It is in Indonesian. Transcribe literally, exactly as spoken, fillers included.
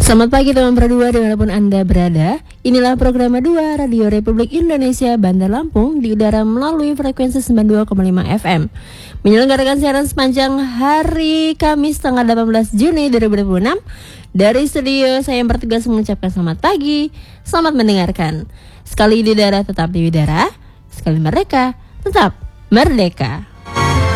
Selamat pagi teman berdua dimanapun Anda berada. Inilah program dua Radio Republik Indonesia Bandar Lampung di udara melalui frekuensi sembilan puluh dua koma lima F M. Menyelenggarakan siaran sepanjang hari Kamis tanggal delapan belas Juni dua ribu dua puluh enam. Dari studio saya yang bertugas mengucapkan selamat pagi, selamat mendengarkan. Sekali di udara tetap di udara, sekali merdeka tetap merdeka.